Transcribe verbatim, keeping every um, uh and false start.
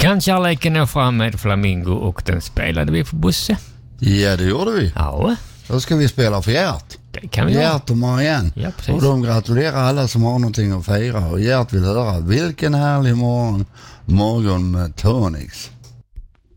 Kan kärleken nå fram med Flamingo och den spelade vi på Bosse. Ja, det gjorde vi. Ja. Då ska vi spela för Gert. Det kan vi Gert och Marianne. Ja, precis. Och de gratulerar alla som har någonting att fira. Och Gert vill höra vilken härlig morgon, morgon med Tonix.